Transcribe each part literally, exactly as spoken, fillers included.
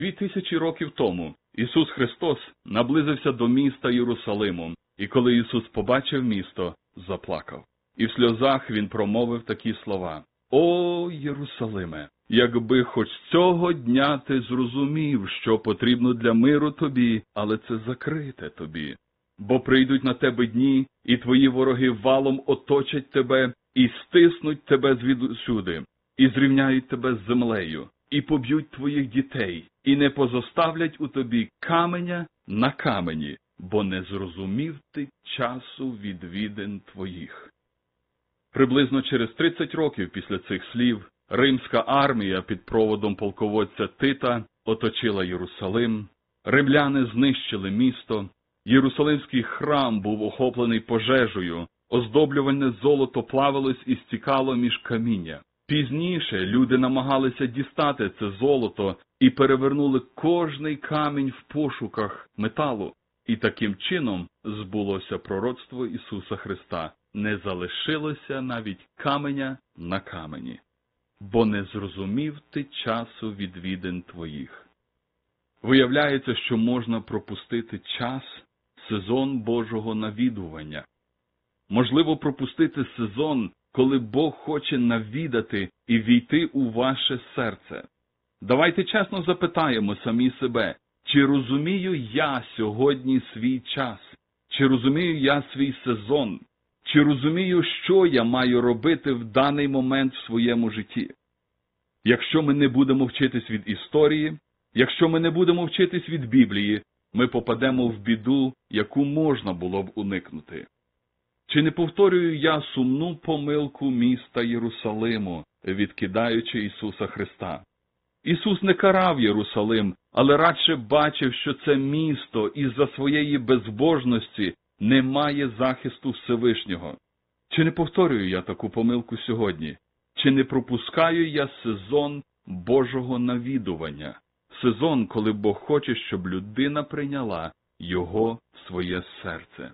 Дві тисячі років тому Ісус Христос наблизився до міста Єрусалиму, і коли Ісус побачив місто, заплакав. І в сльозах Він промовив такі слова: «О, Єрусалиме, якби хоч цього дня ти зрозумів, що потрібно для миру тобі, але це закрите тобі. Бо прийдуть на тебе дні, і твої вороги валом оточать тебе, і стиснуть тебе звідусюди, і зрівняють тебе з землею, і поб'ють твоїх дітей, і не позоставлять у тобі каменя на камені, бо не зрозумів ти часу відвідин твоїх». Приблизно через тридцять років після цих слів римська армія під проводом полководця Тита оточила Єрусалим, римляни знищили місто, Єрусалимський храм був охоплений пожежею, оздоблювальне золото плавилось і стікало між каміння. Пізніше люди намагалися дістати це золото і перевернули кожний камінь в пошуках металу. І таким чином збулося пророцтво Ісуса Христа: не залишилося навіть каменя на камені, бо не зрозумів ти часу відвідин твоїх. Виявляється, що можна пропустити час, сезон Божого навідування. Можливо пропустити сезон, коли Бог хоче навідати і війти у ваше серце. Давайте чесно запитаємо самі себе, чи розумію я сьогодні свій час? Чи розумію я свій сезон? Чи розумію, що я маю робити в даний момент в своєму житті? Якщо ми не будемо вчитись від історії, якщо ми не будемо вчитись від Біблії, ми попадемо в біду, яку можна було б уникнути. Чи не повторюю я сумну помилку міста Єрусалиму, відкидаючи Ісуса Христа? Ісус не карав Єрусалим, але радше бачив, що це місто із-за своєї безбожності не має захисту Всевишнього. Чи не повторюю я таку помилку сьогодні? Чи не пропускаю я сезон Божого навідування? Сезон, коли Бог хоче, щоб людина прийняла Його в своє серце.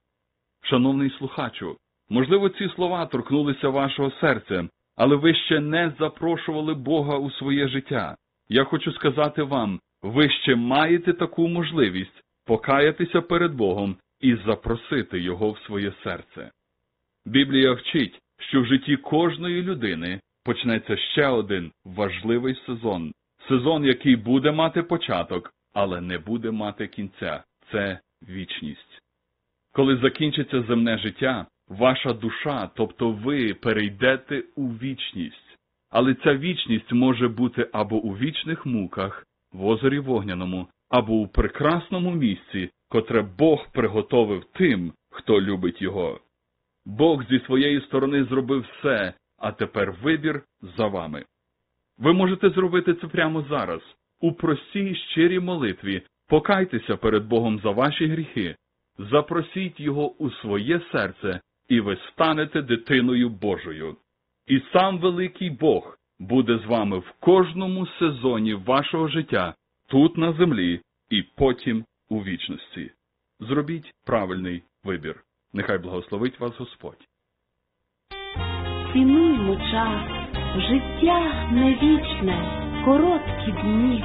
Шановний слухачу, можливо, ці слова торкнулися вашого серця, але ви ще не запрошували Бога у своє життя. Я хочу сказати вам, ви ще маєте таку можливість покаятися перед Богом і запросити Його в своє серце. Біблія вчить, що в житті кожної людини почнеться ще один важливий сезон. Сезон, який буде мати початок, але не буде мати кінця. Це вічність. Коли закінчиться земне життя, ваша душа, тобто ви, перейдете у вічність. Але ця вічність може бути або у вічних муках, в озері Вогняному, або у прекрасному місці, котре Бог приготовив тим, хто любить Його. Бог зі своєї сторони зробив все, а тепер вибір за вами. Ви можете зробити це прямо зараз. У простій, щирій молитві покайтеся перед Богом за ваші гріхи, запросіть Його у своє серце, і ви станете дитиною Божою. І сам великий Бог буде з вами в кожному сезоні вашого життя, тут на землі і потім у вічності. Зробіть правильний вибір. Нехай благословить вас Господь. Цінуймо час, життя не вічне, короткі дні.